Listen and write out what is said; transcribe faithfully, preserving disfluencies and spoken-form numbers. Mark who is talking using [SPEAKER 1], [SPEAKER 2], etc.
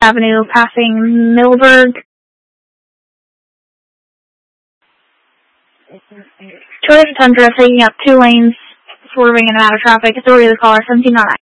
[SPEAKER 1] Avenue, passing Middleburg. Toyota Tundra taking up two lanes, swerving in and out of traffic. Authority of the caller, seventeen oh nine.